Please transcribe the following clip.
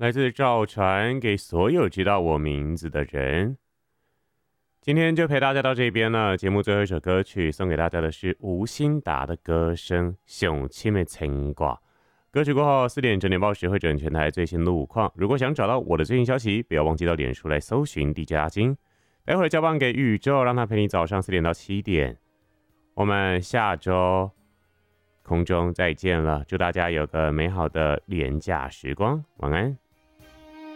来自赵传，给所有知道我名字的人。今天就陪大家到这边了。节目最后一首歌曲送给大家的是吴兴达的歌声《上深的牵挂》。歌曲过后4点整点报时会整全台最新路况。如果想找到我的最新消息，不要忘记到脸书来搜寻 DJ 阿金。待会儿交棒给宇宙，让他陪你早上4点到7点。我们下周空中再见了，祝大家有个美好的连假时光，晚安。